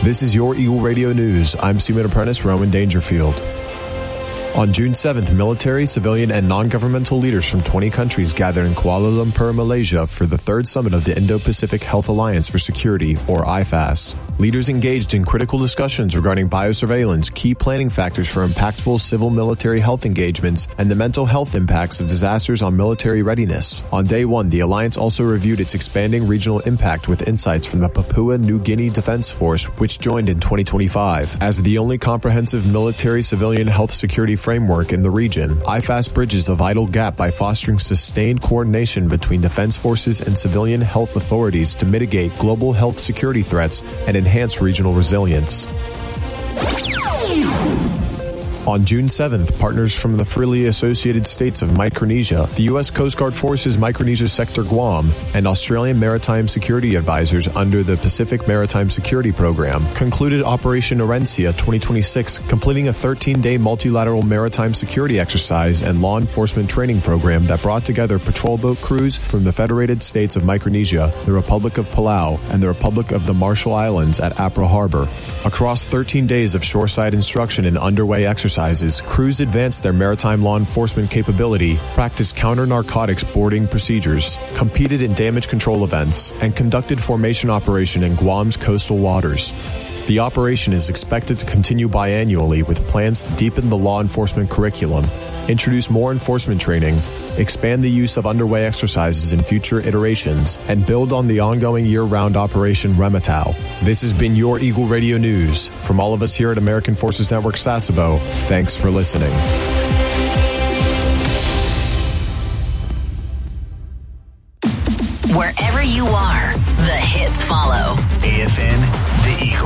This is your Eagle Radio News. I'm Seaman Apprentice Roman Dangerfield. On June 7th, military, civilian, and non-governmental leaders from 20 countries gathered in Kuala Lumpur, Malaysia for the third summit of the Indo-Pacific Health Alliance for Security, or IFAS. Leaders engaged in critical discussions regarding biosurveillance, key planning factors for impactful civil-military health engagements, and the mental health impacts of disasters on military readiness. On day one, the alliance also reviewed its expanding regional impact with insights from the Papua New Guinea Defense Force, which joined in 2025. As the only comprehensive military-civilian health security framework in the region, IFAS bridges the vital gap by fostering sustained coordination between defense forces and civilian health authorities to mitigate global health security threats and enhance regional resilience. On June 7th, partners from the freely associated states of Micronesia, the U.S. Coast Guard Forces Micronesia Sector Guam, and Australian Maritime Security Advisors under the Pacific Maritime Security Program concluded Operation Orencia 2026, completing a 13-day multilateral maritime security exercise and law enforcement training program that brought together patrol boat crews from the Federated States of Micronesia, the Republic of Palau, and the Republic of the Marshall Islands at Apra Harbor. Across 13 days of shoreside instruction and underway exercises, crews advanced their maritime law enforcement capability, practiced counter-narcotics boarding procedures, competed in damage control events, and conducted formation operation in Guam's coastal waters. The operation is expected to continue biannually with plans to deepen the law enforcement curriculum, introduce more enforcement training, expand the use of underway exercises in future iterations, and build on the ongoing year-round Operation Rematau. This has been your Eagle Radio News. From all of us here at American Forces Network Sasebo, thanks for listening. Wherever you are, the hits follow.